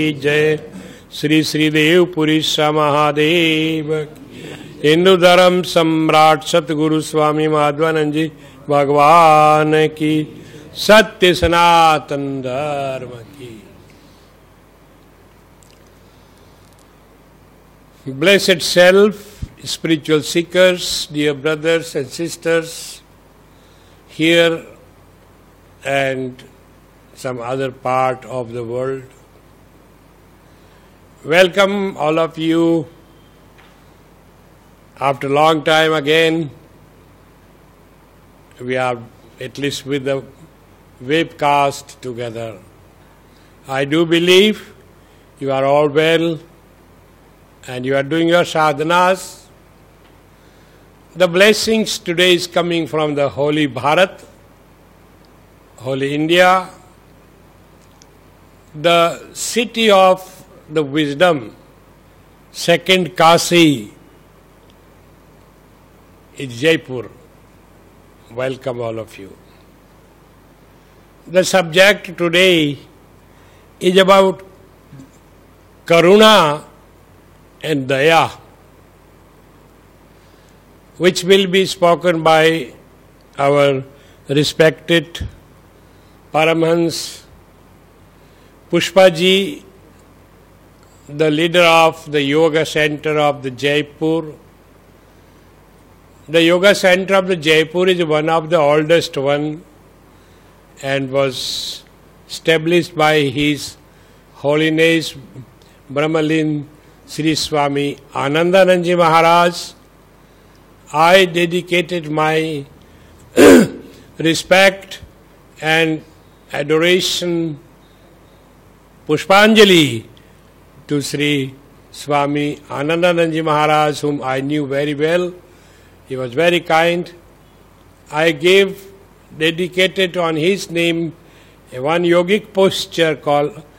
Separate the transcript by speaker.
Speaker 1: जय श्री श्रीदेव पुरी महादेव। हिंदू धर्म सम्राट सतगुरु स्वामी माधवानंद जी भगवान की, सत्य सनातन धर्म की। Blessed self, spiritual seekers, dear brothers and sisters, here and some other part of the world. Welcome all of you after a long time again. We are at least with the webcast together. I do believe you are all well and you are doing your sadhanas. The blessings today is coming from the holy Bharat, holy India, the city of the wisdom, second Kasi is Jaipur. Welcome all of you. The subject today is about Karuna and Daya, which will be spoken by our respected Paramhans Pushpaji, the leader of the Yoga Center of the Jaipur. The Yoga Center of the Jaipur is one of the oldest one and was established by His Holiness Brahmalin Sri Swami Anandanand Ji Maharaj. I dedicated my respect and adoration, Pushpanjali, to Sri Swami Anandanand Ji Maharaj, whom I knew very well. He was very kind. I dedicated on his name one yogic posture called